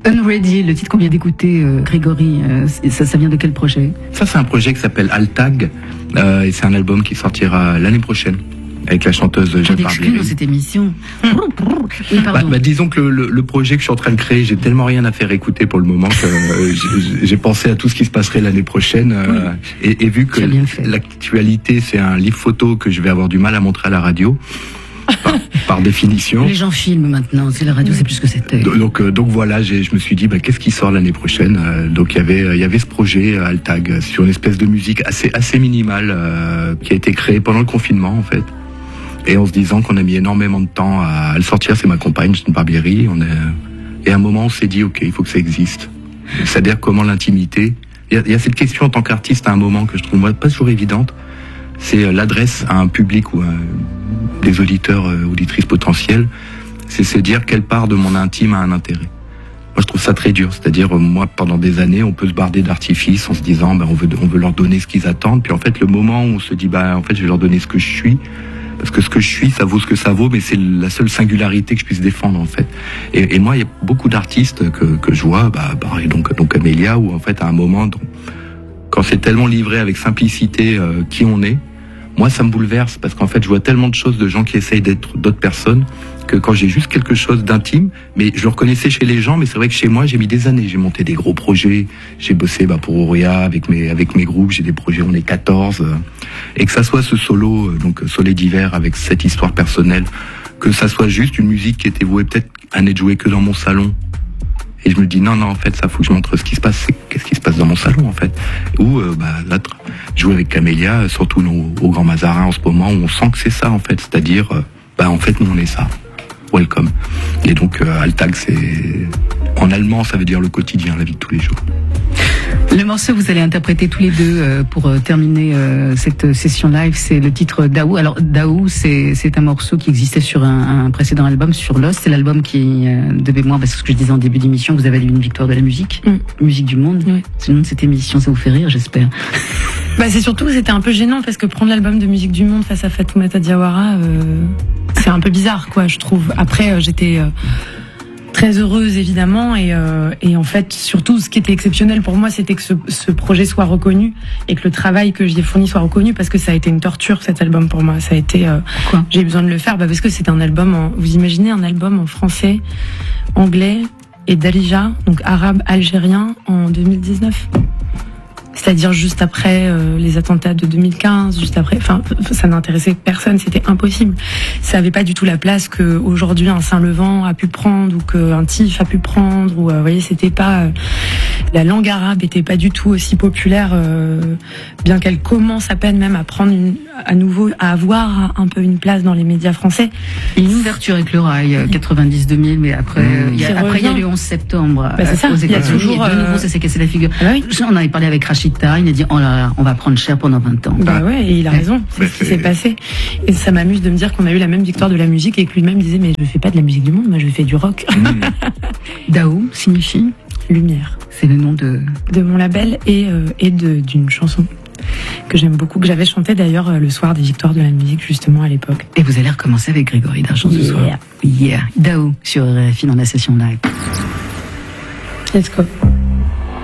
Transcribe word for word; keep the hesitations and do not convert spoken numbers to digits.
Unready, le titre qu'on vient d'écouter, euh, Grégory, euh, ça, ça vient de quel projet? Ça, c'est un projet qui s'appelle Altag, euh, et c'est un album qui sortira l'année prochaine, avec la chanteuse Jeanne Barbieri. Dans cette émission. Oui, bah, bah, disons que le, le, le projet que je suis en train de créer, j'ai tellement rien à faire écouter pour le moment que euh, j'ai, j'ai pensé à tout ce qui se passerait l'année prochaine. Euh, oui. et, et vu que l'actualité, c'est un livre photo que je vais avoir du mal à montrer à la radio, par, par définition. Les gens filment maintenant, c'est la radio, c'est plus ce que c'était. Donc, euh, donc voilà, j'ai, je me suis dit, bah, qu'est-ce qui sort l'année prochaine euh, Donc il y avait, il y avait ce projet euh, Altag sur une espèce de musique assez, assez minimale euh, qui a été créée pendant le confinement en fait. Et en se disant qu'on a mis énormément de temps à, à le sortir, c'est ma compagne, Jeanne Barbieri. On est, et à un moment, on s'est dit, ok, il faut que ça existe. C'est-à-dire comment l'intimité. Il y, y a cette question en tant qu'artiste à un moment que je trouve moi pas toujours évidente. C'est l'adresse à un public ou à des auditeurs, euh, auditrices potentielles. C'est se dire quelle part de mon intime a un intérêt. Moi, je trouve ça très dur. C'est-à-dire, moi, pendant des années, on peut se barder d'artifice en se disant, ben, on veut, on veut leur donner ce qu'ils attendent. Puis en fait, le moment où on se dit, bah, en fait, je vais leur donner ce que je suis. Parce que ce que je suis, ça vaut ce que ça vaut, mais c'est la seule singularité que je puisse défendre, en fait. Et, et moi, il y a beaucoup d'artistes que, que je vois, bah, bah, donc, donc Amélia, où en fait, à un moment, donc, quand c'est tellement livré avec simplicité euh, qui on est, moi, ça me bouleverse, parce qu'en fait, je vois tellement de choses de gens qui essayent d'être d'autres personnes, que quand j'ai juste quelque chose d'intime, mais je le reconnaissais chez les gens, mais c'est vrai que chez moi, j'ai mis des années, j'ai monté des gros projets, j'ai bossé bah, pour Auria, avec mes, avec mes groupes, j'ai des projets, on est quatorze, euh, et que ça soit ce solo, euh, donc Soleil d'hiver, avec cette histoire personnelle, que ça soit juste une musique qui était vouée peut-être à n'être jouée que dans mon salon, et je me dis non, non, en fait, ça faut que je montre ce qui se passe, c'est qu'est-ce qui se passe dans mon salon, en fait. Ou, euh, bah, là, jouer avec Camélia, surtout nous, au Grand Mazarin en ce moment, où on sent que c'est ça, en fait. C'est-à-dire, euh, bah, en fait, nous, on est ça. Welcome. Et donc, euh, Alltag, c'est, en allemand, ça veut dire le quotidien, la vie de tous les jours. Le morceau que vous allez interpréter tous les deux euh, pour euh, terminer euh, cette session live, c'est le titre Daou. Alors Daou, c'est c'est un morceau qui existait sur un, un précédent album, sur Lost. C'est l'album qui, euh, de mémoire, parce que ce que je disais en début d'émission, vous avez eu une victoire de la musique, mm. musique du monde. Oui. C'est le nom de cette émission, ça vous fait rire, j'espère. Bah c'est surtout, c'était un peu gênant parce que prendre l'album de musique du monde face à Fatoumata Diawara, euh, c'est un peu bizarre, quoi, je trouve. Après, euh, j'étais euh, très heureuse évidemment et, euh, et en fait surtout ce qui était exceptionnel pour moi c'était que ce, ce projet soit reconnu et que le travail que j'y ai fourni soit reconnu parce que ça a été une torture cet album pour moi. Ça a été euh, Pourquoi j'ai eu besoin de le faire bah parce que c'est un album en, vous imaginez un album en français, anglais et darija, donc arabe algérien en deux mille dix-neuf. C'est-à-dire juste après euh, les attentats de deux mille quinze, juste après, enfin, ça n'intéressait personne, c'était impossible. Ça avait pas du tout la place que aujourd'hui un Saint-Levant a pu prendre ou qu'un Tif a pu prendre. Ou, euh, vous voyez, c'était pas euh, la langue arabe était pas du tout aussi populaire, euh, bien qu'elle commence à peine même à prendre une, à nouveau, à avoir un peu une place dans les médias français. Une ouverture avec le rail, quatre-vingt-dix deux mille, mais après, mmh. il y a, après il y a le onze septembre. Bah, c'est ça. Il y a toujours de nouveau, ça s'est cassé la figure. Ah, bah oui. On avait parlé avec Rachid. Il a dit oh là là, on va prendre cher pendant vingt ans. Bah ouais, et il a raison, c'est ce qui s'est passé. Et ça m'amuse de me dire qu'on a eu la même victoire de la musique et que lui-même disait mais je fais pas de la musique du monde, moi je fais du rock. Mmh. Daou signifie lumière. C'est le nom de de mon label et euh, et de d'une chanson que j'aime beaucoup, que j'avais chanté d'ailleurs le soir des victoires de la musique justement à l'époque. Et vous allez recommencer avec Grégory D'Argent ce yeah. soir. Yeah. Daou sur R F I dans la session live. Let's go.